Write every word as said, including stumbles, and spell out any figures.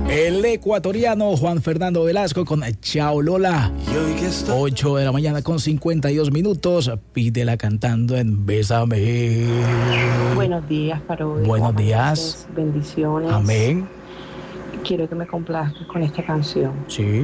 El ecuatoriano Juan Fernando Velasco con Chao Lola. ocho de la mañana con cincuenta y dos minutos. Pídela cantando en Bésame. Buenos días, Parodi. Buenos días. Bendiciones. Amén. Quiero que me complazcas con esta canción. Sí.